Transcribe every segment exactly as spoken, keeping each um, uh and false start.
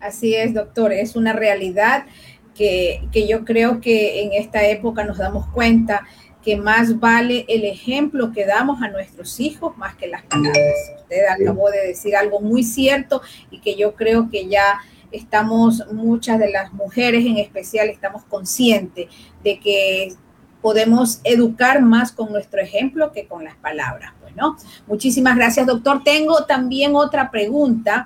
Así es, doctor, es una realidad que, que yo creo que en esta época nos damos cuenta que más vale el ejemplo que damos a nuestros hijos más que las palabras. Usted acabó de decir algo muy cierto y que yo creo que ya estamos, muchas de las mujeres en especial, estamos conscientes de que podemos educar más con nuestro ejemplo que con las palabras. Pues, ¿no? Muchísimas gracias, doctor. Tengo también otra pregunta.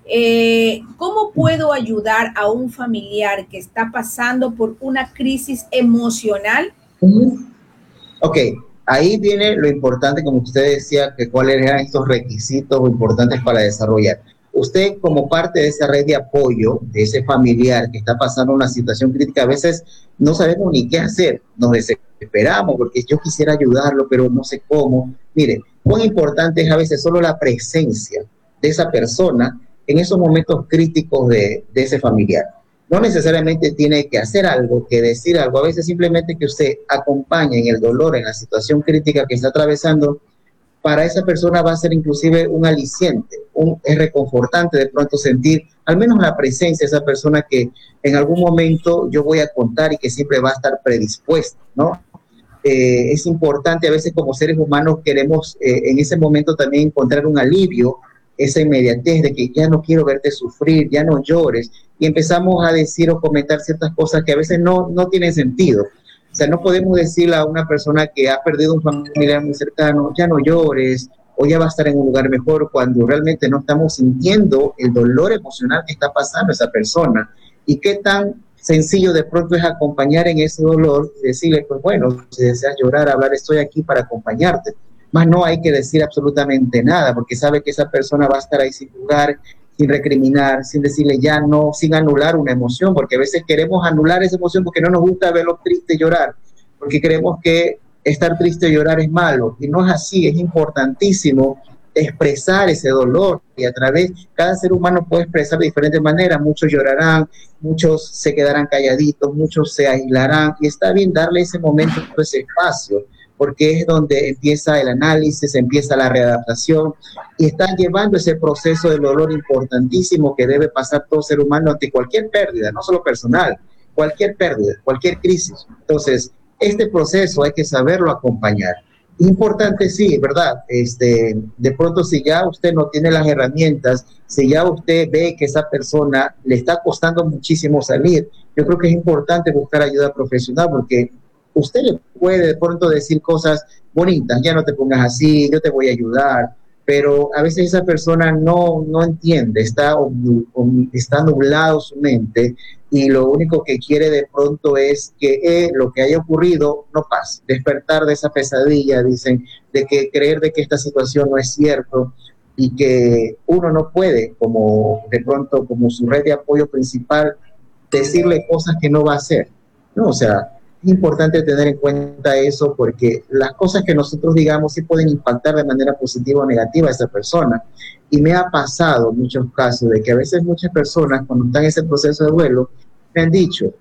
Eh, ¿Cómo puedo ayudar a un familiar que está pasando por una crisis emocional? Uh-huh. Ok, ahí viene lo importante, como usted decía, que cuáles eran estos requisitos importantes para desarrollar. Usted, como parte de esa red de apoyo, de ese familiar que está pasando una situación crítica, a veces no sabemos ni qué hacer, nos desesperamos porque yo quisiera ayudarlo, pero no sé cómo. Mire, cuán importante es a veces solo la presencia de esa persona en esos momentos críticos de, de ese familiar. No necesariamente tiene que hacer algo, que decir algo, a veces simplemente que usted acompañe en el dolor, en la situación crítica que está atravesando, para esa persona va a ser inclusive un aliciente, un, es reconfortante de pronto sentir al menos la presencia de esa persona que en algún momento yo voy a contar y que siempre va a estar predispuesta, ¿no? Eh, es importante, a veces como seres humanos queremos eh, en ese momento también encontrar un alivio, esa inmediatez de que ya no quiero verte sufrir, ya no llores, y empezamos a decir o comentar ciertas cosas que a veces no, no tienen sentido. O sea, no podemos decirle a una persona que ha perdido un familiar muy cercano, ya no llores, o ya va a estar en un lugar mejor, cuando realmente no estamos sintiendo el dolor emocional que está pasando esa persona. Y qué tan sencillo de pronto es acompañar en ese dolor y decirle, pues bueno, si deseas llorar, hablar, estoy aquí para acompañarte. Más no hay que decir absolutamente nada, porque sabe que esa persona va a estar ahí sin jugar, sin recriminar, sin decirle ya no, sin anular una emoción, porque a veces queremos anular esa emoción porque no nos gusta verlo triste y llorar, porque creemos que estar triste y llorar es malo, y no es así. Es importantísimo expresar ese dolor, y a través, cada ser humano puede expresar de diferentes maneras. Muchos llorarán, muchos se quedarán calladitos, muchos se aislarán, y está bien darle ese momento, ese espacio, porque es donde empieza el análisis, empieza la readaptación, y están llevando ese proceso de dolor importantísimo que debe pasar todo ser humano ante cualquier pérdida, no solo personal, cualquier pérdida, cualquier crisis. Entonces, este proceso hay que saberlo acompañar. Importante, sí, ¿verdad? Este, de pronto, si ya usted no tiene las herramientas, si ya usted ve que esa persona le está costando muchísimo salir, yo creo que es importante buscar ayuda profesional, porque usted le puede de pronto decir cosas bonitas, ya no te pongas así, yo te voy a ayudar, pero a veces esa persona no, no entiende, está, está nublado su mente, y lo único que quiere de pronto es que eh, lo que haya ocurrido no pase, despertar de esa pesadilla, dicen, de que creer de que esta situación no es cierto, y que uno no puede, como de pronto, como su red de apoyo principal, decirle cosas que no va a hacer, ¿no? O sea, es importante tener en cuenta eso, porque las cosas que nosotros digamos sí pueden impactar de manera positiva o negativa a esa persona. Y me ha pasado muchos casos de que a veces muchas personas, cuando están en ese proceso de duelo, me han dicho,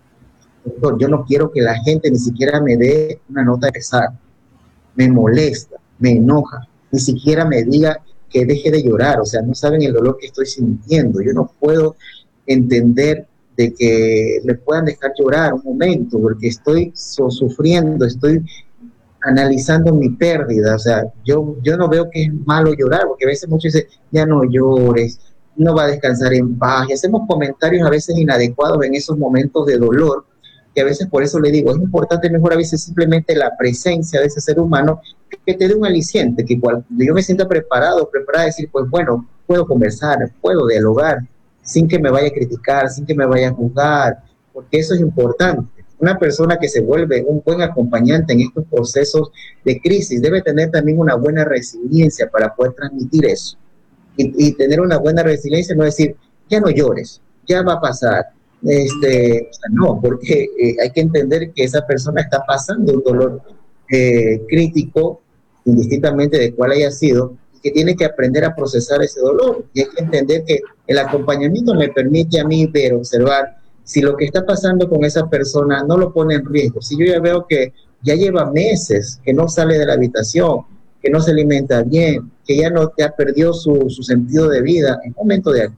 doctor, yo no quiero que la gente ni siquiera me dé una nota de pesar, me molesta, me enoja, ni siquiera me diga que deje de llorar, o sea, no saben el dolor que estoy sintiendo, yo no puedo entender de que me puedan dejar llorar un momento, porque estoy so, sufriendo, estoy analizando mi pérdida. O sea, yo, yo no veo que es malo llorar, porque a veces muchos dicen, ya no llores, no va a descansar en paz, y hacemos comentarios a veces inadecuados en esos momentos de dolor, que a veces por eso le digo, es importante mejor a veces simplemente la presencia de ese ser humano, que te dé un aliciente, que cuando yo me sienta preparado, preparada a decir, pues bueno, puedo conversar, puedo dialogar, sin que me vaya a criticar, sin que me vaya a juzgar, porque eso es importante. Una persona que se vuelve un buen acompañante en estos procesos de crisis debe tener también una buena resiliencia para poder transmitir eso. Y, y tener una buena resiliencia no es decir, ya no llores, ya va a pasar. Este, o sea, no, porque eh, hay que entender que esa persona está pasando un dolor eh, crítico, indistintamente de cuál haya sido, que tiene que aprender a procesar ese dolor, y hay que entender que el acompañamiento me permite a mí ver, observar si lo que está pasando con esa persona no lo pone en riesgo. Si yo ya veo que ya lleva meses que no sale de la habitación, que no se alimenta bien, que ya no ya perdió su, su sentido de vida, es momento de